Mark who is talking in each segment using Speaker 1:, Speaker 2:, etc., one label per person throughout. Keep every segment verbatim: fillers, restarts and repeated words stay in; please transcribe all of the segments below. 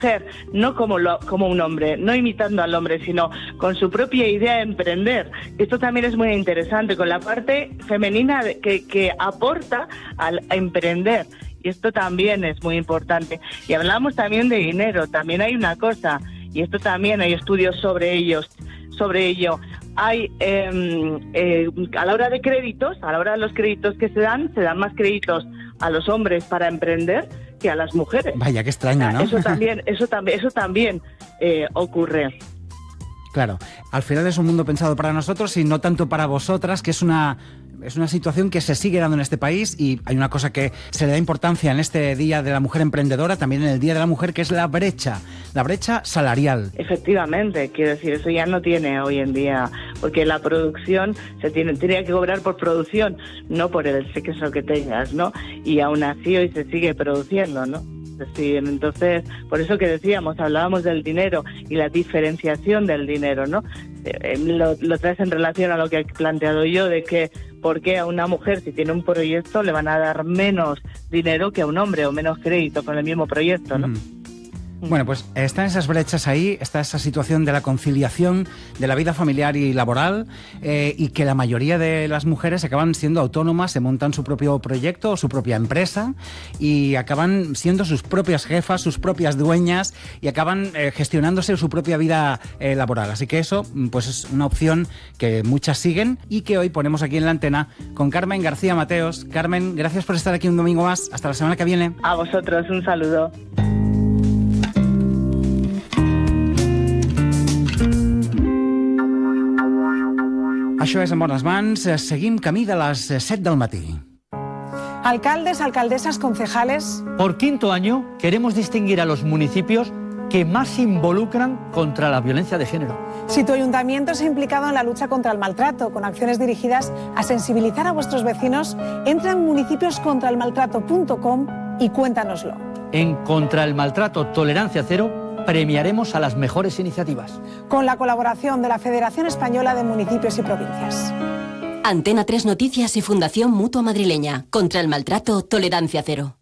Speaker 1: no como, lo, como un hombre, no imitando al hombre, sino con su propia idea de emprender. Esto también es muy interesante, con la parte femenina que, que aporta al a emprender. Y esto también es muy importante. Y hablamos también de dinero, también hay una cosa, y esto también hay estudios sobre ellos, sobre ello. Hay, eh, eh, a la hora de créditos, a la hora de los créditos que se dan, se dan más créditos a los hombres para emprender que a las mujeres.
Speaker 2: Vaya, qué extraño,
Speaker 1: o sea,
Speaker 2: ¿no?
Speaker 1: Eso también, eso también, eso también eh, ocurre.
Speaker 2: Claro, al final es un mundo pensado para nosotros y no tanto para vosotras, que es una... Es una situación que se sigue dando en este país y hay una cosa que se le da importancia en este Día de la Mujer Emprendedora, también en el Día de la Mujer, que es la brecha, la brecha salarial.
Speaker 1: Efectivamente, quiero decir, eso ya no tiene hoy en día, porque la producción se tiene, tiene que cobrar por producción, no por el sexo que tengas, ¿no? Y aún así hoy se sigue produciendo, ¿no? Sí, entonces, por eso que decíamos, hablábamos del dinero y la diferenciación del dinero, ¿no? Eh, lo, lo traes en relación a lo que he planteado yo, de que por qué a una mujer, si tiene un proyecto, le van a dar menos dinero que a un hombre o menos crédito con el mismo proyecto, ¿no?
Speaker 2: Mm. Bueno, pues están esas brechas ahí, está esa situación de la conciliación de la vida familiar y laboral eh, y que la mayoría de las mujeres acaban siendo autónomas, se montan su propio proyecto o su propia empresa y acaban siendo sus propias jefas, sus propias dueñas y acaban eh, gestionándose su propia vida eh, laboral. Así que eso pues es una opción que muchas siguen y que hoy ponemos aquí en la antena con Carmen García Mateos. Carmen, gracias por estar aquí un domingo más. Hasta la semana que viene.
Speaker 1: A vosotros, un saludo.
Speaker 2: Això és En Bones Mans. Seguim camí de les set del matí.
Speaker 3: Alcaldes, alcaldesas, concejales.
Speaker 4: Por quinto año queremos distinguir a los municipios que más se involucran contra la violencia de género.
Speaker 3: Si tu ayuntamiento se ha implicado en la lucha contra el maltrato, con acciones dirigidas a sensibilizar a vuestros vecinos, entra en municipios contra el maltrato punto com y cuéntanoslo.
Speaker 4: En Contra el Maltrato Tolerancia Cero premiaremos a las mejores iniciativas.
Speaker 3: Con la colaboración de la Federación Española de Municipios y Provincias.
Speaker 5: Antena tres Noticias y Fundación Mutua Madrileña. Contra el Maltrato, Tolerancia Cero.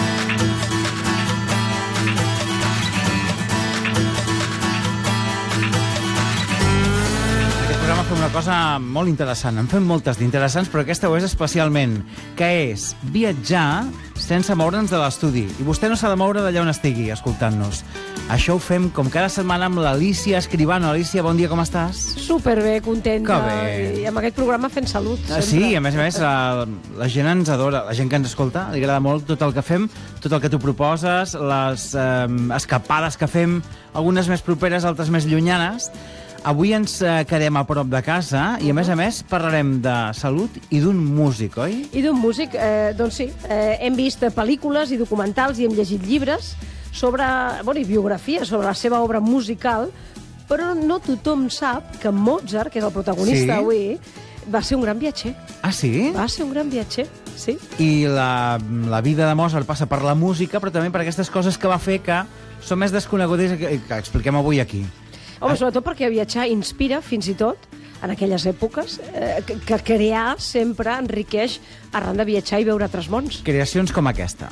Speaker 2: Aquest programa fa una cosa molt interessant. En fem moltes d'interessants, però aquesta ho és especialment, que és viatjar sense moure'ns de l'estudi. I vostè no s'ha de moure d'allà on estigui, escoltant-nos. Això ho fem com cada setmana amb l'Alícia Escribano. Alícia, bon dia, com estàs?
Speaker 6: Superbé, contenta.
Speaker 2: Que bé.
Speaker 6: I amb aquest programa fent salut, sempre.
Speaker 2: Sí, a més a més, la, la gent ens adora, la gent que ens escolta, li agrada molt tot el que fem, tot el que tu proposes, les eh, escapades que fem, algunes més properes, altres més llunyanes. Avui ens eh, quedem a prop de casa i, a més a més, parlarem de salut i d'un músic, oi?
Speaker 6: I d'un músic, eh, doncs sí. Eh, hem vist pel·lícules i documentals i hem llegit llibres sobre, bueno, i biografies sobre la seva obra musical, però no tothom sap que Mozart, que és el protagonista
Speaker 2: Sí?
Speaker 6: avui, va ser un gran viatger.
Speaker 2: Ah, sí?
Speaker 6: Va ser un gran viatger, sí.
Speaker 2: I la, la vida de Mozart passa per la música, però també per aquestes coses que va fer que són més desconegudes i que, que expliquem avui aquí.
Speaker 6: Home, sobretot perquè viatjar inspira, fins i tot, en aquelles èpoques, eh, que, que crear sempre enriqueix arran de viatjar i veure altres mons.
Speaker 2: Creacions com aquesta.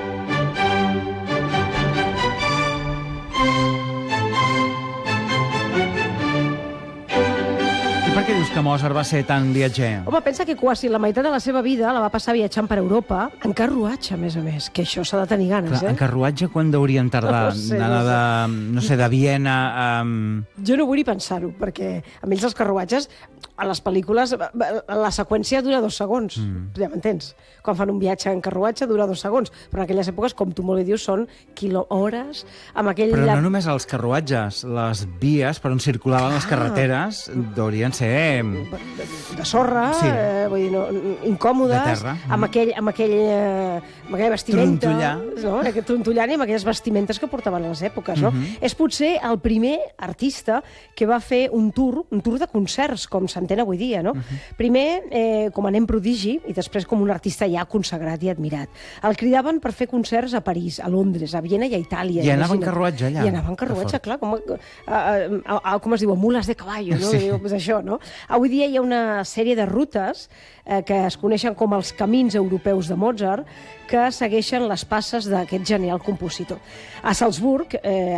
Speaker 2: Per què dius que Mozart va ser tan viatger?
Speaker 6: Home, pensa que quasi la meitat de la seva vida la va passar viatjant per Europa, en carruatge, a més a més, que això s'ha de tenir ganes,
Speaker 2: Clar,
Speaker 6: eh?
Speaker 2: en carruatge quan deurien tardar?
Speaker 6: No sé,
Speaker 2: Anar
Speaker 6: no
Speaker 2: de, no sé, de Viena a...
Speaker 6: Jo no vull ni pensar-ho, perquè a ells els carruatges, a les pel·lícules, la seqüència dura dos segons, mm. ja m'entens? Quan fan un viatge en carruatge dura dos segons, però en aquelles èpoques, com tu molt bé dius, són quilòhores, amb aquell...
Speaker 2: Però no només els carruatges, les vies per on circulaven ah. les carreteres deurien ser...
Speaker 6: De, de sorra,
Speaker 2: sí.
Speaker 6: eh, vull dir, no, incòmodes,
Speaker 2: de terra.
Speaker 6: amb aquell, amb aquell, eh, amb aquella vestimenta...
Speaker 2: Trontollar.
Speaker 6: No? Aquest trontollant i amb aquelles vestimentes que portaven a les èpoques, no?
Speaker 2: Uh-huh.
Speaker 6: És potser el primer artista que va fer un tour, un tour de concerts, com s'entén avui dia, no? Uh-huh. Primer eh, com a nen prodigi i després com un artista ja consagrat i admirat. El cridaven per fer concerts a París, a Londres, a Viena i a Itàlia.
Speaker 2: I anava en carruatge allà?
Speaker 6: I anava en carruatge, clar. Com, a, a, a, com es diu? A mules de caballo, no? Diu, pues això, no? Avui dia hi ha una sèrie de rutes eh, que es coneixen com els camins europeus de Mozart, que segueixen les passes d'aquest genial compositor. A Salzburg, eh,